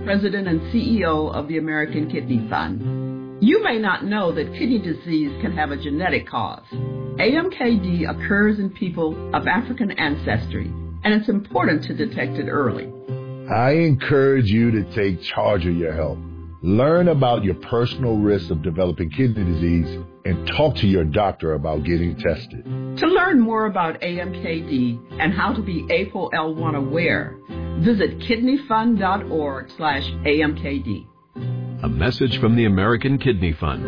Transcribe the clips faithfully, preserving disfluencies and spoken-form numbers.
President and C E O of the American Kidney Fund. You may not know that kidney disease can have a genetic cause. A M K D occurs in people of African ancestry, and it's important to detect it early. I encourage you to take charge of your health. Learn about your personal risk of developing kidney disease and talk to your doctor about getting tested. To learn more about A M K D and how to be A P O L one aware, visit kidneyfund.org slash AMKD. A message from the American Kidney Fund.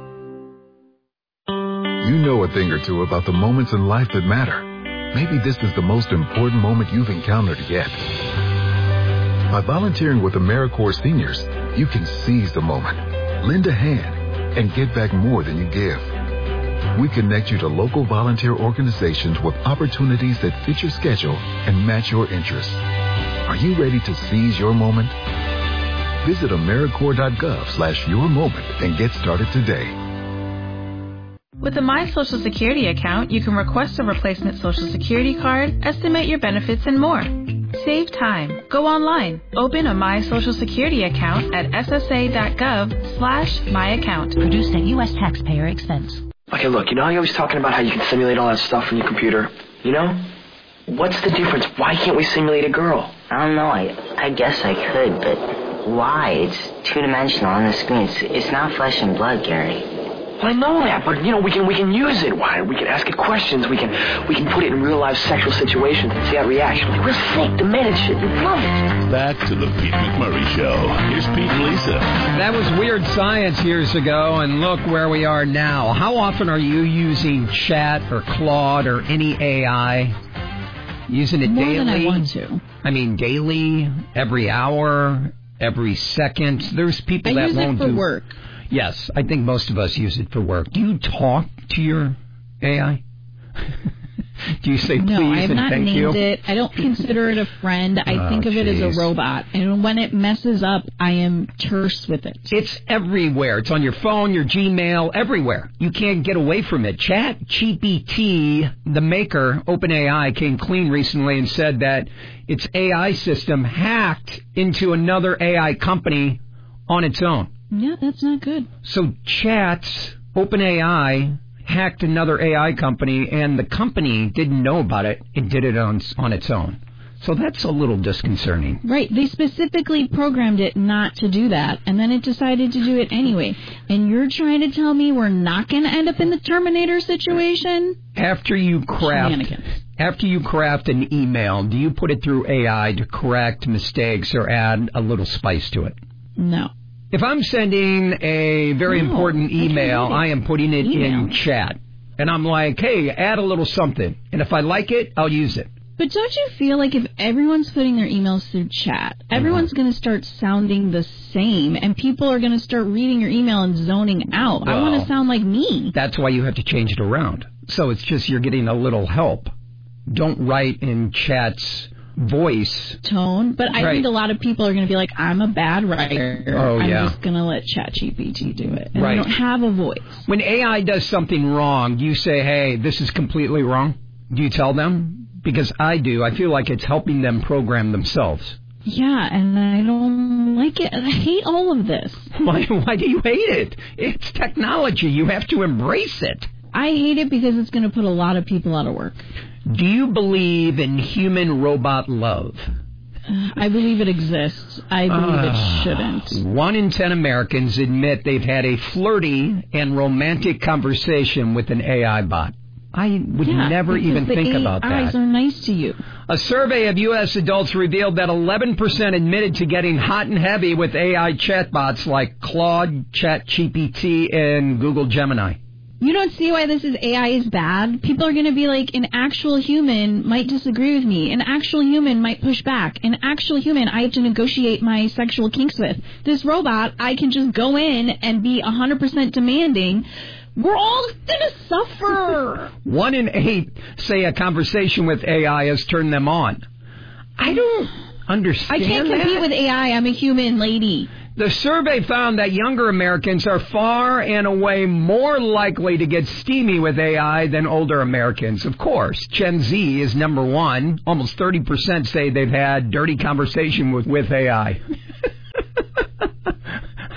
You know a thing or two about the moments in life that matter. Maybe this is the most important moment you've encountered yet. By volunteering with AmeriCorps Seniors, you can seize the moment, lend a hand, and get back more than you give. We connect you to local volunteer organizations with opportunities that fit your schedule and match your interests. Are you ready to seize your moment? Visit AmeriCorps.gov slash your moment and get started today. With a My Social Security account, you can request a replacement Social Security card, estimate your benefits, and more. Save time. Go online. Open a My Social Security account at ssa.gov slash my account. Produced at U S taxpayer expense. Okay, look, you know how you're always talking about how you can simulate all that stuff from your computer? You know? What's the difference? Why can't we simulate a girl? I don't know. I I guess I could, but why? It's two-dimensional on the screen. It's, it's not flesh and blood, Gary. Well, I know that, but, you know, we can we can use it. Why? We can ask it questions. We can we can put it in real-life sexual situations and see how it reacts. Like, real sick, demented shit. You love it. Back to the Pete McMurray Show. Here's Pete and Lisa. That was Weird Science years ago, and look where we are now. How often are you using Chat or Claude or any A I? Using it More daily? More than I want to. I mean, daily, every hour, every second. There's people I that use won't it for do... work. Yes, I think most of us use it for work. Do you talk to your A I? Do you say no, please I have and not thank named you? it. I don't consider it a friend. I oh, think of it geez. as a robot. And when it messes up, I am terse with it. It's everywhere. It's on your phone, your Gmail, everywhere. You can't get away from it. Chat G P T, the maker, OpenAI, came clean recently and said that its A I system hacked into another A I company on its own. Yeah, that's not good. So Chat's OpenAI hacked another A I company, and the company didn't know about it and did it on on its own. So that's a little disconcerting. Right. They specifically programmed it not to do that, and then it decided to do it anyway. And you're trying to tell me we're not going to end up in the Terminator situation? After you craft, after you craft an email, do you put it through A I to correct mistakes or add a little spice to it? No. If I'm sending a very no, important email, I, I am putting it email. in Chat. And I'm like, hey, add a little something. And if I like it, I'll use it. But don't you feel like if everyone's putting their emails through Chat, everyone's mm-hmm. going to start sounding the same, and people are going to start reading your email and zoning out? Well, I want to sound like me. That's why you have to change it around. So it's just you're getting a little help. Don't write in Chat's voice tone, but I right. think a lot of people are going to be like, I'm a bad writer. Oh, I'm yeah. just going to let ChatGPT do it. And right. I don't have a voice. When A I does something wrong, do you say, hey, this is completely wrong? Do you tell them? Because I do. I feel like it's helping them program themselves. Yeah, and I don't like it. I hate all of this. Why, why do you hate it? It's technology. You have to embrace it. I hate it because it's going to put a lot of people out of work. Do you believe in human-robot love? Uh, I believe it exists. I believe uh, it shouldn't. One in ten Americans admit they've had a flirty and romantic conversation with an A I bot. I would yeah, never even think the about that. A Is are nice to you. A survey of U S adults revealed that eleven percent admitted to getting hot and heavy with A I chatbots like Claude, ChatGPT, and Google Gemini. You don't see why this is A I is bad? People are going to be like, an actual human might disagree with me. An actual human might push back. An actual human I have to negotiate my sexual kinks with. This robot, I can just go in and be one hundred percent demanding. We're all going to suffer. One in eight say a conversation with A I has turned them on. I don't understand I can't compete that. with A I. I'm a human lady. The survey found that younger Americans are far and away more likely to get steamy with A I than older Americans. Of course, Gen Z is number one. Almost thirty percent say they've had dirty conversation with, with A I.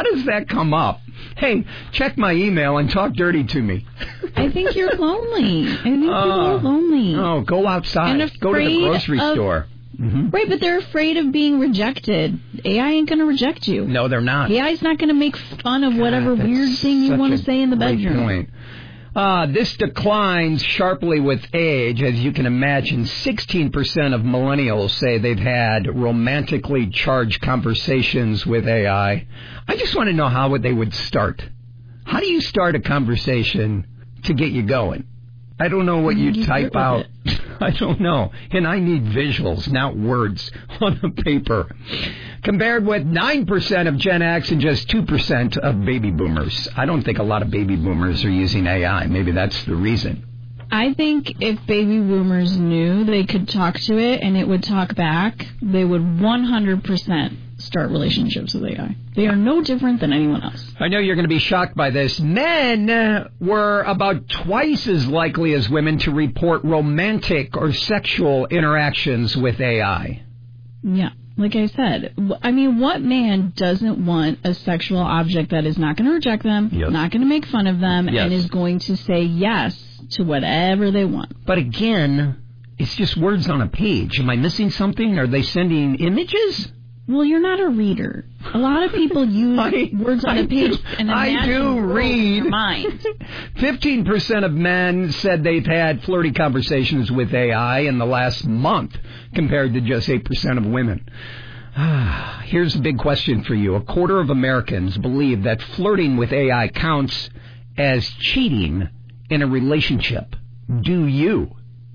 How does that come up? Hey, check my email and talk dirty to me. I think you're lonely. I think people uh, are lonely. Oh, go outside. And Go to the grocery of, store. Mm-hmm. Right, but they're afraid of being rejected. A I ain't going to reject you. No, they're not. A I's not going to make fun of whatever God, weird thing you want to say in the bedroom. Point. Uh, this declines sharply with age. As you can imagine, sixteen percent of millennials say they've had romantically charged conversations with A I. I just want to know how they would start. How do you start a conversation to get you going? I don't know what you, you type out. I don't know. And I need visuals, not words on a paper. Compared with nine percent of Gen X and just two percent of baby boomers. I don't think a lot of baby boomers are using A I. Maybe that's the reason. I think if baby boomers knew they could talk to it and it would talk back, they would one hundred percent start relationships with A I. They are no different than anyone else. I know you're going to be shocked by this. Men uh, were about twice as likely as women to report romantic or sexual interactions with A I. Yeah. Like I said, I mean, what man doesn't want a sexual object that is not going to reject them, yes. not going to make fun of them, yes. and is going to say yes to whatever they want? But again, it's just words on a page. Am I missing something? Are they sending images? Well, you're not a reader. A lot of people use I, words on I a page do, and imagine I do read. In their mind. fifteen percent of men said they've had flirty conversations with A I in the last month, compared to just eight percent of women. Here's a big question for you. A quarter of Americans believe that flirting with A I counts as cheating in a relationship. Do you?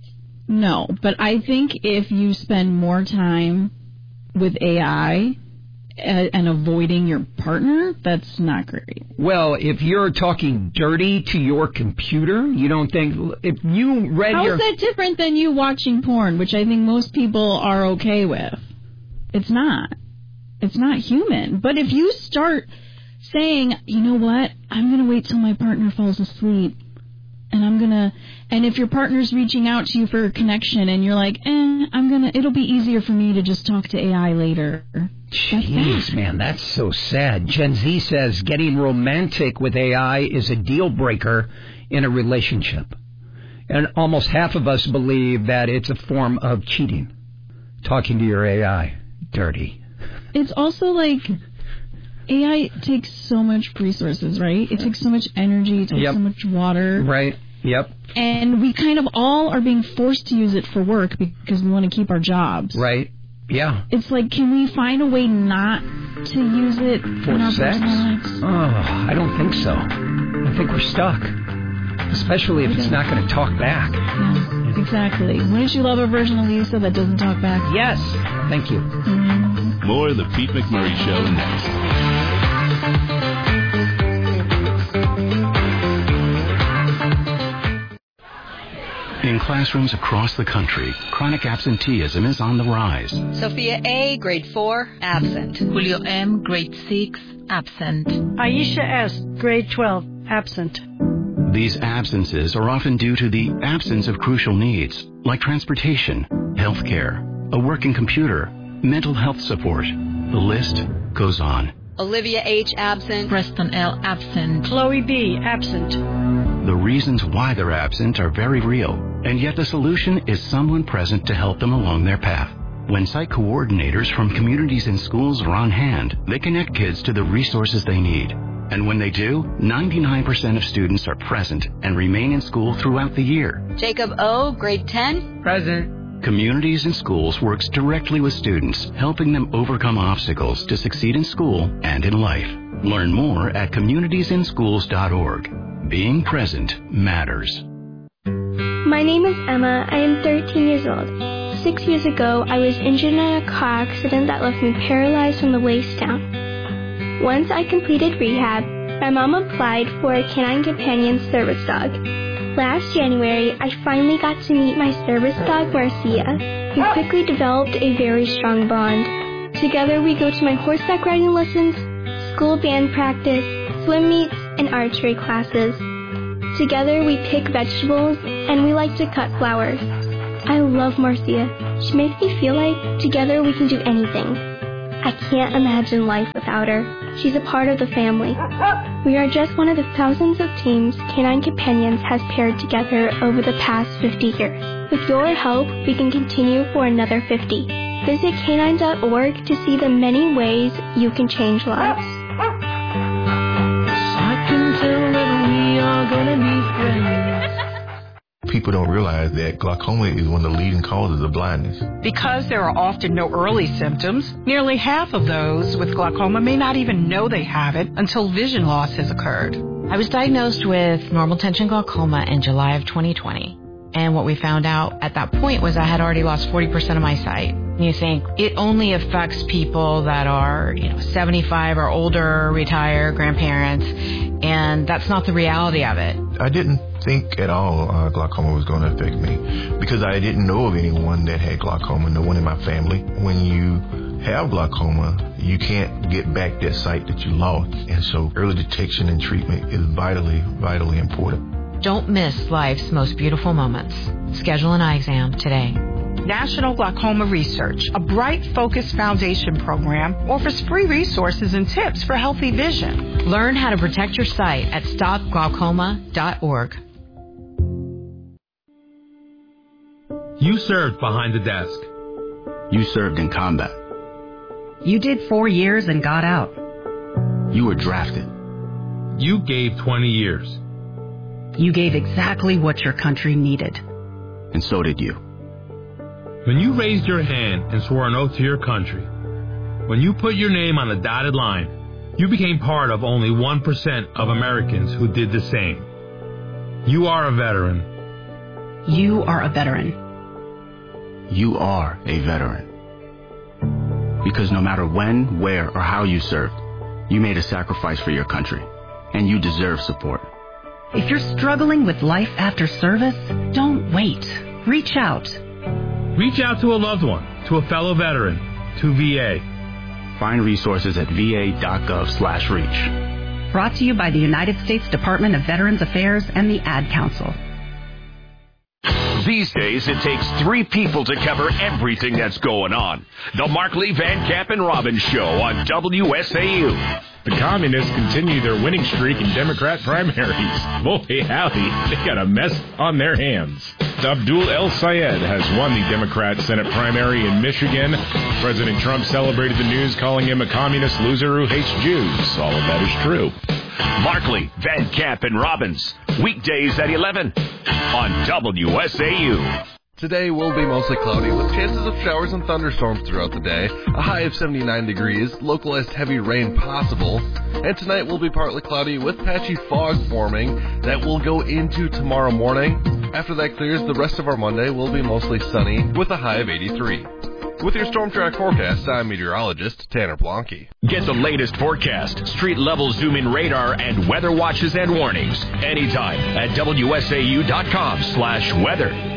No, but I think if you spend more time with A I and avoiding your partner, that's not great. Well, if you're talking dirty to your computer, you don't think... If you read How your... is that different than you watching porn, which I think most people are okay with? It's not. It's not human. But if you start saying, you know what, I'm going to wait till my partner falls asleep, and I'm going to... And if your partner's reaching out to you for a connection and you're like, eh, I'm going to... It'll be easier for me to just talk to A I later. Jeez, man, that's so sad. Gen Z says getting romantic with A I is a deal breaker in a relationship. And almost half of us believe that it's a form of cheating. Talking to your A I. Dirty. It's also like... A I takes so much resources, right? It takes so much energy, it takes yep. so much water. Right, yep. And we kind of all are being forced to use it for work because we want to keep our jobs. Right, yeah. It's like, can we find a way not to use it for in our sex? personal lives? Oh, I don't think so. I think we're stuck. Especially if it's not going to talk back. Yeah, exactly. Wouldn't you love a version of Lisa that doesn't talk back? Yes. Thank you. Mm-hmm. More of the Pete McMurray Show next. In classrooms across the country, chronic absenteeism is on the rise. Sophia A., grade four, absent. Julio M., grade six, absent. Aisha S., grade twelve, absent. These absences are often due to the absence of crucial needs, like transportation, health care, a working computer, mental health support. The list goes on. Olivia H., absent. Preston L., absent. Chloe B., absent. The reasons why they're absent are very real, and yet the solution is someone present to help them along their path. When site coordinators from communities and schools are on hand, they connect kids to the resources they need. And when they do, ninety-nine percent of students are present and remain in school throughout the year. Jacob O., grade ten. Present. Communities and Schools works directly with students, helping them overcome obstacles to succeed in school and in life. Learn more at communities in schools dot org. Being present matters. My name is Emma. I am thirteen years old. Six years ago, I was injured in a car accident that left me paralyzed from the waist down. Once I completed rehab, my mom applied for a Canine Companion service dog. Last January, I finally got to meet my service dog, Marcia. We quickly developed a very strong bond. Together, we go to my horseback riding lessons, school band practice, swim meets, and archery classes. Together, we pick vegetables, and we like to cut flowers. I love Marcia. She makes me feel like together we can do anything. I can't imagine life without her. She's a part of the family. We are just one of the thousands of teams Canine Companions has paired together over the past fifty years. With your help, we can continue for another fifty. Visit canine dot org to see the many ways you can change lives. I can tell that we are gonna be friends. People don't realize that glaucoma is one of the leading causes of blindness. Because there are often no early symptoms, nearly half of those with glaucoma may not even know they have it until vision loss has occurred. I was diagnosed with normal tension glaucoma in July of twenty twenty. And what we found out at that point was I had already lost forty percent of my sight. You think it only affects people that are, you know, seventy-five or older, retired, grandparents, and that's not the reality of it. I didn't think at all uh, glaucoma was going to affect me because I didn't know of anyone that had glaucoma, no one in my family. When you have glaucoma, you can't get back that sight that you lost, and so early detection and treatment is vitally, vitally important. Don't miss life's most beautiful moments. Schedule an eye exam today. National Glaucoma Research, a Bright Focus Foundation program, offers free resources and tips for healthy vision. Learn how to protect your sight at stop glaucoma dot org. You served behind the desk. You served in combat. You did four years and got out. You were drafted. You gave twenty years. You gave exactly what your country needed. And so did you. When you raised your hand and swore an oath to your country, when you put your name on the dotted line, you became part of only one percent of Americans who did the same. You are a veteran. You are a veteran. You are a veteran. Because no matter when, where, or how you served, you made a sacrifice for your country, and you deserve support. If you're struggling with life after service, don't wait. Reach out. Reach out to a loved one, to a fellow veteran, to V A. Find resources at v a dot gov slash reach. Brought to you by the United States Department of Veterans Affairs and the Ad Council. These days, it takes three people to cover everything that's going on. The Markley, Van Camp, and Robbins Show on W S A U. The Communists continue their winning streak in Democrat primaries. Boy, howdy, they got a mess on their hands. Abdul El Sayed has won the Democrat Senate primary in Michigan. President Trump celebrated the news, calling him a communist loser who hates Jews. All of that is true. Markley, Van Camp, and Robbins, weekdays at eleven on W S A U. Today will be mostly cloudy with chances of showers and thunderstorms throughout the day, a high of seventy-nine degrees, localized heavy rain possible, and tonight will be partly cloudy with patchy fog forming that will go into tomorrow morning. After that clears, the rest of our Monday will be mostly sunny with a high of eighty-three. With your Storm Track forecast, I'm meteorologist Tanner Blanke. Get the latest forecast, street-level zoom-in radar, and weather watches and warnings anytime at W S A U dot com slash weather.